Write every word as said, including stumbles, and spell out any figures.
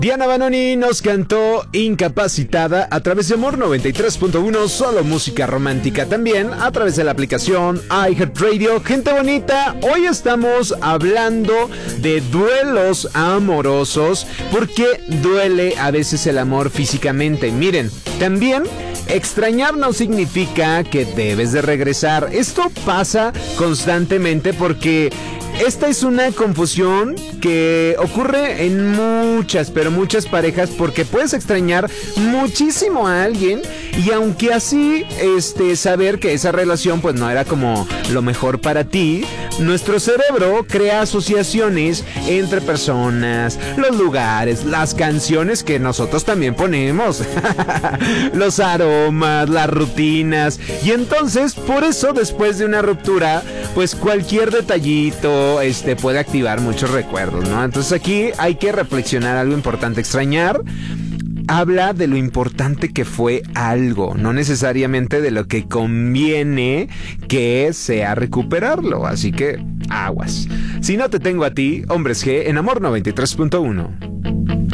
Diana Banoni nos cantó Incapacitada a través de Amor noventa y tres punto uno, solo música romántica, también a través de la aplicación iHeartRadio. Gente bonita, hoy estamos hablando de duelos amorosos, porque duele a veces el amor físicamente. Miren, también extrañar no significa que debes de regresar. Esto pasa constantemente porque esta es una confusión que ocurre en muchas, pero muchas parejas, porque puedes extrañar muchísimo a alguien y aunque así este, saber que esa relación pues no era como lo mejor para ti, nuestro cerebro crea asociaciones entre personas, los lugares, las canciones que nosotros también ponemos, los aromas, las rutinas, y entonces por eso después de una ruptura pues cualquier detallito este, puede activar muchos recuerdos, ¿no? Entonces aquí hay que reflexionar algo importante. Extrañar habla de lo importante que fue algo, no necesariamente de lo que conviene que sea recuperarlo. Así que aguas. Si no te tengo a ti, Hombres G en Amor noventa y tres punto uno.